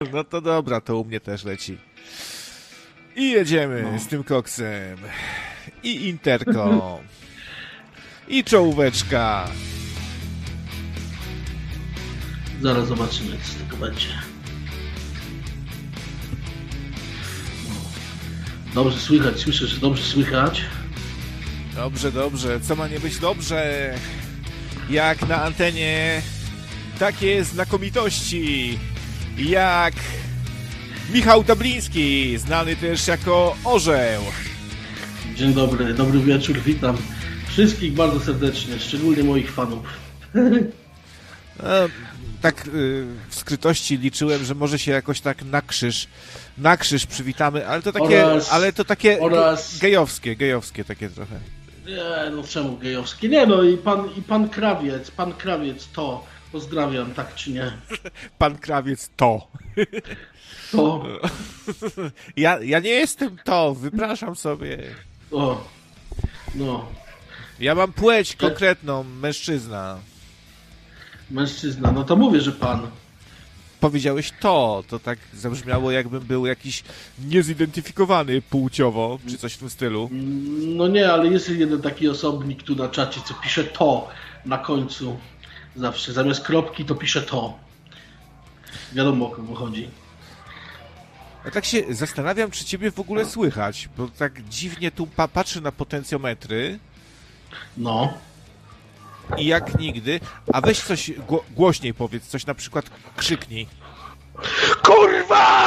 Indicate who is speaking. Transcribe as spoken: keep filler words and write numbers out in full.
Speaker 1: No to dobra, to u mnie też leci. I jedziemy no. z tym koksem. I interko. I czołóweczka.
Speaker 2: Zaraz zobaczymy, co z tego będzie. Dobrze słychać, słyszę, że dobrze słychać.
Speaker 1: Dobrze, dobrze. Co ma nie być dobrze? Jak na antenie takie znakomitości jak Michał Dabliński, znany też jako Orzeł.
Speaker 2: Dzień dobry, dobry wieczór, witam wszystkich bardzo serdecznie, szczególnie moich fanów.
Speaker 1: No, tak yy, w skrytości liczyłem, że może się jakoś tak na krzyż, na krzyż przywitamy, ale to takie, oraz, ale to takie oraz... gejowskie, gejowskie takie trochę.
Speaker 2: Nie, no czemu gejowskie? Nie no i pan, i pan Krawiec, pan Krawiec to, pozdrawiam, tak czy nie?
Speaker 1: Pan Krawiec to.
Speaker 2: To.
Speaker 1: Ja, ja nie jestem to, wypraszam sobie.
Speaker 2: O, no.
Speaker 1: Ja mam płeć konkretną, mężczyzna.
Speaker 2: Mężczyzna, no to mówię, że pan.
Speaker 1: Powiedziałeś to, to tak zabrzmiało, jakbym był jakiś niezidentyfikowany płciowo, czy coś w tym stylu.
Speaker 2: No nie, ale jest jeden taki osobnik tu na czacie, co pisze to na końcu. Zawsze, zamiast kropki to pisze to. Wiadomo, o kogo chodzi.
Speaker 1: Ja tak się zastanawiam, czy ciebie w ogóle słychać, bo tak dziwnie tu pa- patrzę na potencjometry.
Speaker 2: No.
Speaker 1: I jak nigdy. A weź coś gło- głośniej powiedz, coś na przykład krzyknij.
Speaker 2: Kurwa!